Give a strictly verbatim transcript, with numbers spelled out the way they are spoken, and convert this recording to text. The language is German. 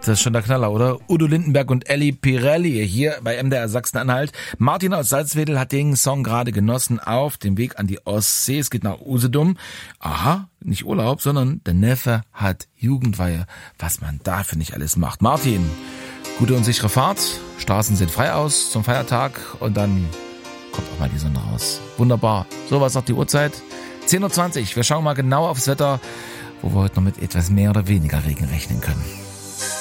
Das ist schon der Knaller, oder? Udo Lindenberg und Elli Pirelli hier bei M D R Sachsen-Anhalt. Martin aus Salzwedel hat den Song gerade genossen auf dem Weg an die Ostsee. Es geht nach Usedom. Aha, nicht Urlaub, sondern der Neffe hat Jugendweihe. Was man dafür nicht alles macht. Martin, gute und sichere Fahrt. Straßen sind frei aus zum Feiertag und dann kommt auch mal die Sonne raus. Wunderbar. So, was sagt die Uhrzeit? zehn Uhr zwanzig. Wir schauen mal genau aufs Wetter, wo wir heute noch mit etwas mehr oder weniger Regen rechnen können.